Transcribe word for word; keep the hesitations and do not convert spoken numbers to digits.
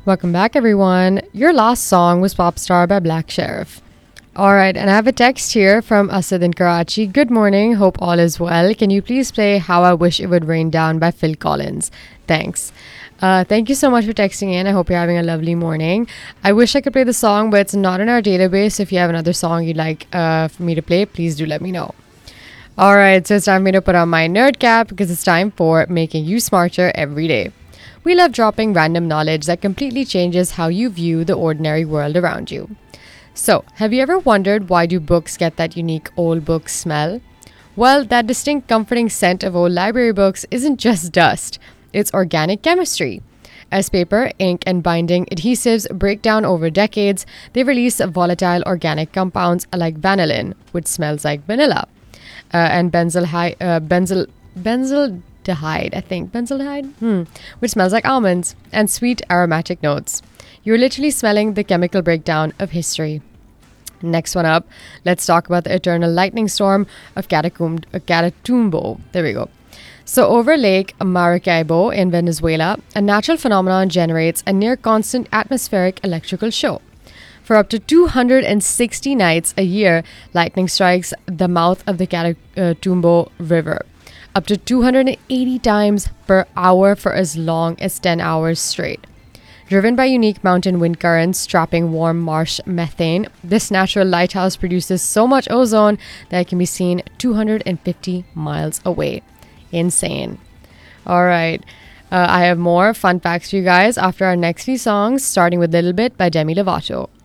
Welcome back, everyone. Your last song was Pop Star by Black Sheriff. Alright, and I have a text here from Asad in Karachi. Good morning, hope all is well. Can you please play How I Wish It Would Rain Down by Phil Collins? Thanks. Uh, thank you so much for texting in. I hope you're having a lovely morning. I wish I could play the song, but it's not in our database. If you have another song you'd like uh, for me to play, please do let me know. Alright, so it's time for me to put on my nerd cap because it's time for making you smarter every day. We love dropping random knowledge that completely changes how you view the ordinary world around you. So, have you ever wondered why do books get that unique old book smell? Well, that distinct comforting scent of old library books isn't just dust, it's organic chemistry. As paper, ink, and binding adhesives break down over decades, they release volatile organic compounds like vanillin, which smells like vanilla, uh, and benzaldehyde, uh, benzyl, benzaldehyde, I think, benzaldehyde, hmm, which smells like almonds, and sweet aromatic notes. You're literally smelling the chemical breakdown of history. Next one up, let's talk about the eternal lightning storm of Catacum- uh, Catatumbo. There we go. So over Lake Maracaibo in Venezuela, a natural phenomenon generates a near constant atmospheric electrical show. For up to two hundred sixty nights a year, lightning strikes the mouth of the Catatumbo River, up to two hundred eighty times per hour for as long as ten hours straight. Driven by unique mountain wind currents trapping warm marsh methane, this natural lighthouse produces so much ozone that it can be seen two hundred fifty miles away. Insane. All right. Uh, I have more fun facts for you guys after our next few songs, starting with Little Bit by Demi Lovato.